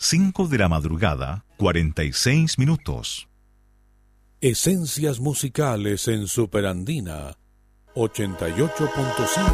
5 de la madrugada, 46 minutos. Esencias musicales en Superandina 88.5